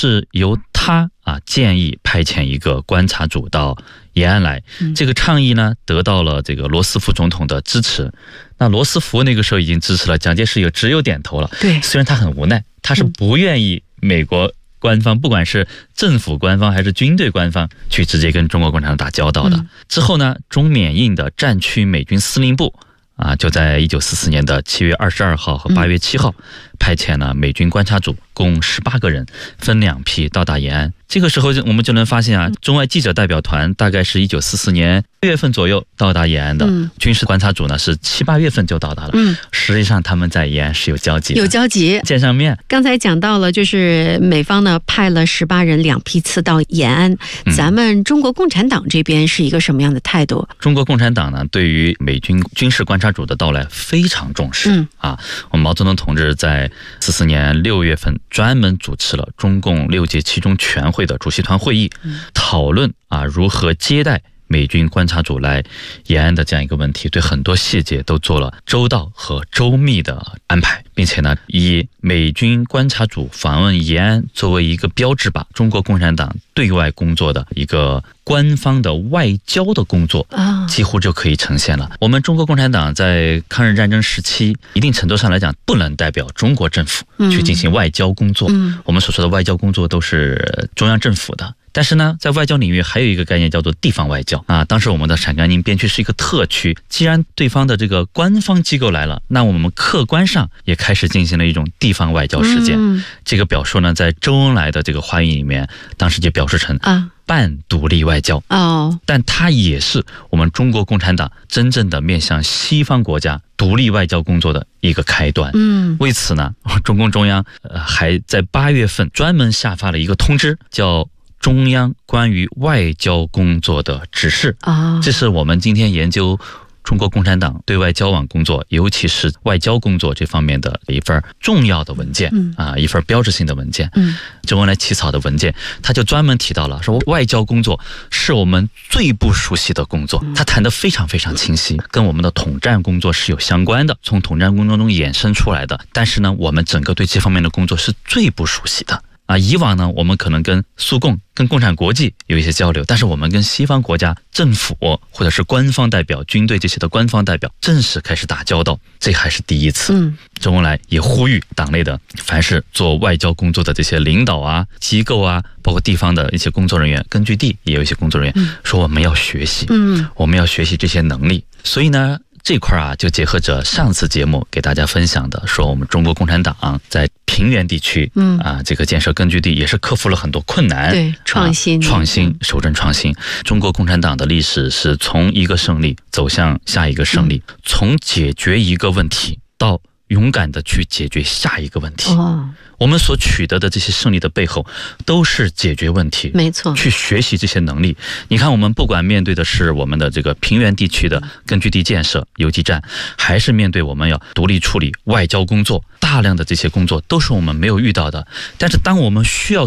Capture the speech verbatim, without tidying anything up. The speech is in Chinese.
是由他啊建议派遣一个观察组到延安来，这个倡议呢得到了这个罗斯福总统的支持。那罗斯福那个时候已经支持了，蒋介石也只有点头了。对，虽然他很无奈，他是不愿意美国官方，不管是政府官方还是军队官方，去直接跟中国共产党打交道的。嗯、之后呢，中缅印的战区美军司令部啊，就在一九四四年的七月二十二号和八月七号，嗯、派遣了美军观察组，共十八个人，分两批到达延安。这个时候我们就能发现啊，中外记者代表团大概是一九四四年六月份左右到达延安的，嗯、军事观察组呢是七八月份就到达了。嗯，实际上他们在延安是有交集的， 有交集， 见上面。 刚才讲到了，就是美方呢派了十八人两批次到延安，嗯、咱们中国共产党这边是一个什么样的态度？ 中国共产党呢，对于美军军事观察组的到来非常重视。嗯啊，我们毛泽东同志在四四年六月份专门主持了中共六届七中全会的主席团会议，嗯、讨论啊如何接待美军观察组来延安的这样一个问题，对很多细节都做了周到和周密的安排，并且呢，以美军观察组访问延安作为一个标志吧，中国共产党对外工作的一个官方的外交的工作，几乎就可以呈现了。我们中国共产党在抗日战争时期，一定程度上来讲，不能代表中国政府去进行外交工作。嗯、我们所说的外交工作都是中央政府的。但是呢，在外交领域还有一个概念叫做地方外交啊。当时我们的陕甘宁边区是一个特区，既然对方的这个官方机构来了，那我们客观上也开始进行了一种地方外交实践。嗯、这个表述呢，在周恩来的这个话语里面，当时就表示成啊半独立外交哦，但它也是我们中国共产党真正的面向西方国家独立外交工作的一个开端。嗯，为此呢，中共中央呃还在八月份专门下发了一个通知，叫中央关于外交工作的指示啊，这是我们今天研究中国共产党对外交往工作，尤其是外交工作这方面的一份重要的文件、嗯、啊，一份标志性的文件。嗯，周恩来起草的文件，他就专门提到了说，外交工作是我们最不熟悉的工作，他谈得非常非常清晰，跟我们的统战工作是有相关的，从统战工作中衍生出来的。但是呢，我们整个对这方面的工作是最不熟悉的。啊，以往呢，我们可能跟苏共、跟共产国际有一些交流，但是我们跟西方国家政府或者是官方代表、军队这些的官方代表正式开始打交道，这还是第一次。嗯，周恩来也呼吁党内的凡是做外交工作的这些领导啊、机构啊，包括地方的一些工作人员，根据地也有一些工作人员、嗯、说我们要学习，嗯，我们要学习这些能力。所以呢，这块啊，就结合着上次节目给大家分享的，说我们中国共产党在平原地区，嗯啊，这个建设根据地也是克服了很多困难，对，创新、啊、创新、守正创新。中国共产党的历史是从一个胜利走向下一个胜利，嗯、从解决一个问题到勇敢的去解决下一个问题。哦，我们所取得的这些胜利的背后，都是解决问题，没错，去学习这些能力。你看，我们不管面对的是我们的这个平原地区的根据地建设、游击战，还是面对我们要独立处理外交工作，大量的这些工作都是我们没有遇到的。但是当我们需要